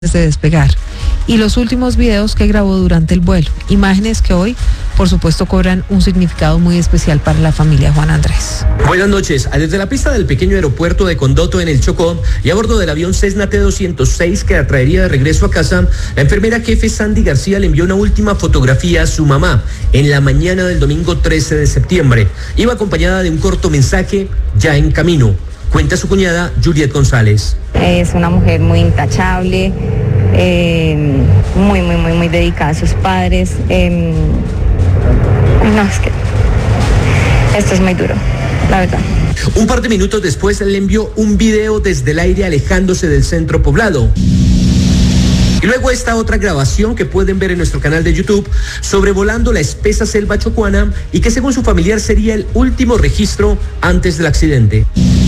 de despegar y los últimos videos que grabó durante el vuelo, imágenes que hoy por supuesto cobran un significado muy especial para la familia Juan Andrés. Buenas noches. Desde la pista del pequeño aeropuerto de Condoto en el Chocó y a bordo del avión Cessna T-206 que la traería de regreso a casa, la enfermera jefe Sandy García le envió una última fotografía a su mamá en la mañana del domingo 13 de septiembre. Iba acompañada de un corto mensaje: ya en camino. Cuenta su cuñada Juliet González. Es una mujer muy intachable, muy dedicada a sus padres. No, es que esto es muy duro, la verdad. Un par de minutos después le envió un video desde el aire alejándose del centro poblado. Y luego esta otra grabación que pueden ver en nuestro canal de YouTube, sobrevolando la espesa selva chocuana y que según su familiar sería el último registro antes del accidente.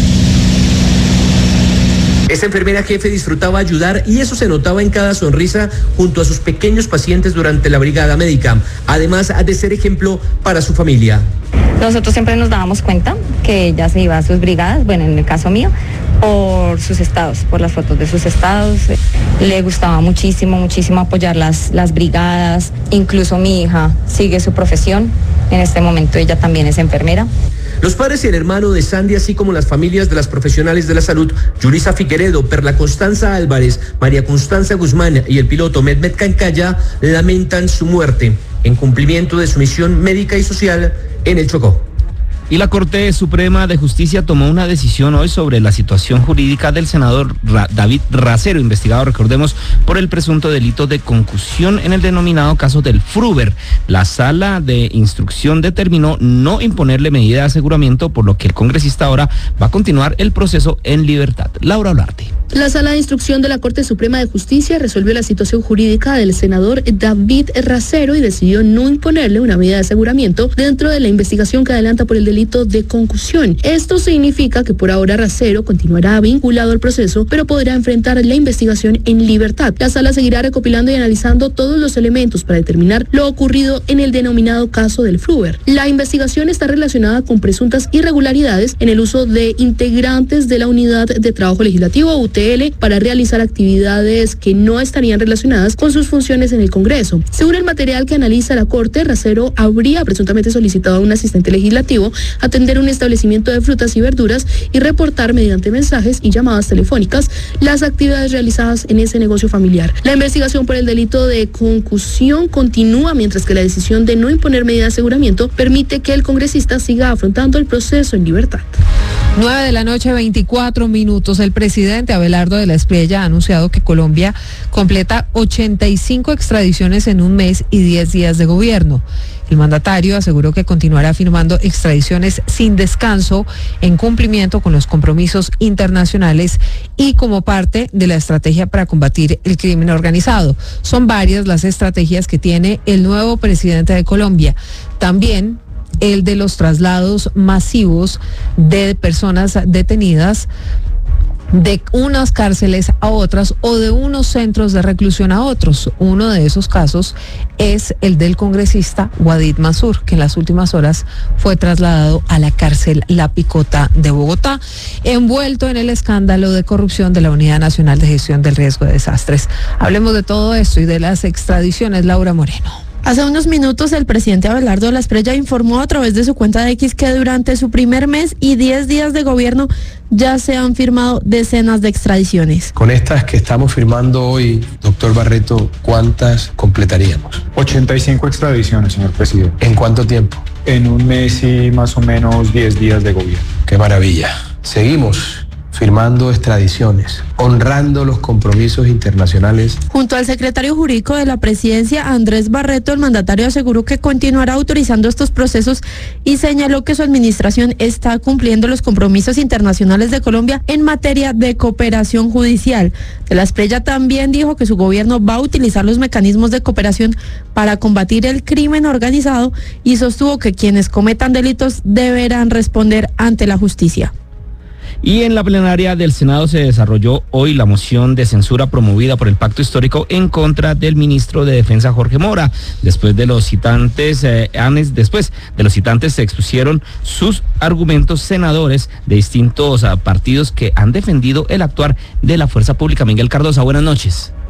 Esta enfermera jefe disfrutaba ayudar y eso se notaba en cada sonrisa junto a sus pequeños pacientes durante la brigada médica, además de ser ejemplo para su familia. Nosotros siempre nos dábamos cuenta que ella se iba a sus brigadas, bueno, en el caso mío, por sus estados, por las fotos de sus estados. Le gustaba muchísimo apoyar las brigadas. Incluso mi hija sigue su profesión. En este momento ella también es enfermera. Los padres y el hermano de Sandy, así como las familias de las profesionales de la salud, Yulisa Figueredo, Perla Constanza Álvarez, María Constanza Guzmán y el piloto Mehmet Cancaya, lamentan su muerte en cumplimiento de su misión médica y social en el Chocó. Y la Corte Suprema de Justicia tomó una decisión hoy sobre la situación jurídica del senador David Racero, investigado, recordemos, por el presunto delito de concusión en el denominado caso del Fruber. La sala de instrucción determinó no imponerle medida de aseguramiento, por lo que el congresista ahora va a continuar el proceso en libertad. Laura Olarte. La Sala de Instrucción de la Corte Suprema de Justicia resolvió la situación jurídica del senador David Racero y decidió no imponerle una medida de aseguramiento dentro de la investigación que adelanta por el delito de concusión. Esto significa que por ahora Racero continuará vinculado al proceso, pero podrá enfrentar la investigación en libertad. La Sala seguirá recopilando y analizando todos los elementos para determinar lo ocurrido en el denominado caso del Fruber. La investigación está relacionada con presuntas irregularidades en el uso de integrantes de la Unidad de Trabajo Legislativo, UTL, para realizar actividades que no estarían relacionadas con sus funciones en el Congreso. Según el material que analiza la Corte, Racero habría presuntamente solicitado a un asistente legislativo atender un establecimiento de frutas y verduras y reportar mediante mensajes y llamadas telefónicas las actividades realizadas en ese negocio familiar. La investigación por el delito de concusión continúa, mientras que la decisión de no imponer medida de aseguramiento permite que el congresista siga afrontando el proceso en libertad. 9:24 p.m. El presidente Abelardo de la Espriella ha anunciado que Colombia completa 85 extradiciones en un mes y 10 días de gobierno. El mandatario aseguró que continuará firmando extradiciones sin descanso en cumplimiento con los compromisos internacionales y como parte de la estrategia para combatir el crimen organizado. Son varias las estrategias que tiene el nuevo presidente de Colombia. También el de los traslados masivos de personas detenidas de unas cárceles a otras o de unos centros de reclusión a otros. Uno de esos casos es el del congresista Wadid Mansur, que en las últimas horas fue trasladado a la cárcel La Picota de Bogotá, envuelto en el escándalo de corrupción de la Unidad Nacional de Gestión del Riesgo de Desastres. Hablemos de todo esto y de las extradiciones. Laura Moreno. Hace unos minutos el presidente Abelardo de la Espriella informó a través de su cuenta de X que durante su primer mes y 10 días de gobierno ya se han firmado decenas de extradiciones. Con estas que estamos firmando hoy, doctor Barreto, ¿cuántas completaríamos? 85 extradiciones, señor presidente. ¿En cuánto tiempo? En un mes y más o menos 10 días de gobierno. ¡Qué maravilla! Seguimos firmando extradiciones, honrando los compromisos internacionales. Junto al secretario jurídico de la presidencia, Andrés Barreto, el mandatario aseguró que continuará autorizando estos procesos y señaló que su administración está cumpliendo los compromisos internacionales de Colombia en materia de cooperación judicial. De la Espriella también dijo que su gobierno va a utilizar los mecanismos de cooperación para combatir el crimen organizado y sostuvo que quienes cometan delitos deberán responder ante la justicia. Y en la plenaria del Senado se desarrolló hoy la moción de censura promovida por el Pacto Histórico en contra del ministro de Defensa Jorge Mora. Después de los citantes se expusieron sus argumentos senadores de distintos partidos que han defendido el actuar de la fuerza pública. Miguel Cardosa, buenas noches.